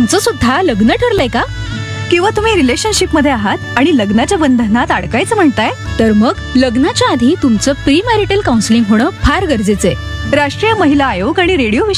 तुमचं सुद्धा लग्न ठरलंय का? किंवा तुम्ही रिलेशनशिप मध्ये आहात आणि लग्नाच्या बंधनात अडकायचं म्हणताय? तर मग लग्नाच्या आधी तुमचं प्री मॅरिटल काउन्सिलिंग होणं फार गरजेचं आहे. राष्ट्रीय महिला आयोग आणि रेडिओ